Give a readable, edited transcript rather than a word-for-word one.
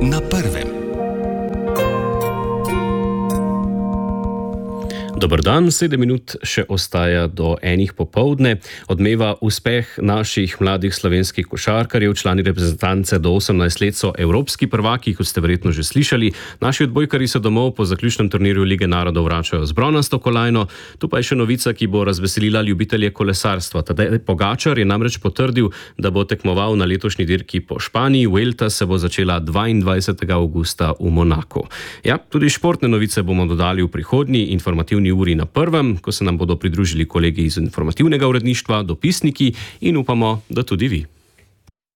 na prvem. Dober dan, 7 minut še ostaja do 1 popoldne. Odmeva uspeh naših mladih slovenskih košarkarjev, člani reprezentance do 18 let so evropski prvaki, kot ste verjetno že slišali. Naši odbojkarji se domov po zaključnem turnirju Lige narodov vračajo z bronasto kolajno. Tu pa je še novica, ki bo razveselila ljubitelje kolesarstva. Tadej Pogačar je namreč potrdil, da bo tekmoval na letošnji dirki po Španiji. Vuelta se bo začela 22. avgusta v Monaku. Ja, tudi športne novice bomo dodali v prihodnji informativni uri na prvem, ko se nam bodo pridružili kolegi iz informativnega uredništva, dopisniki in upamo, da tudi vi.